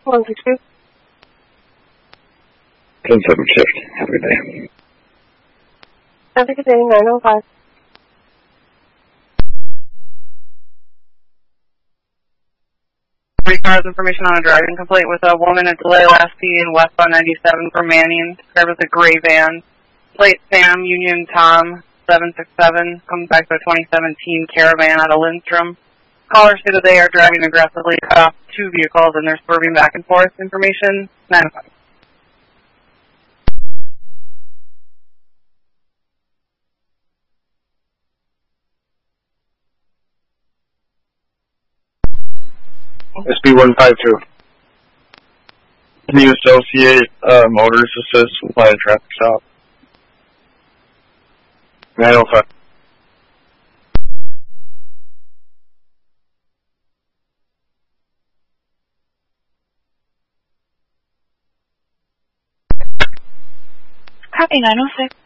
162. 10-7 shift. Have a good day. Have a good day, 905. Recars information on a driving complaint with a woman at delay last seen westbound 97 from Manning, described as a gray van. Plate Sam Union Tom 767 comes back to a 2017 Caravan out of Lindstrom. Callers say that they are driving aggressively, cut off two vehicles, and they're swerving back and forth. Information 905. SB152. Can you associate motorist assist with my traffic stop? 905. Copy 906.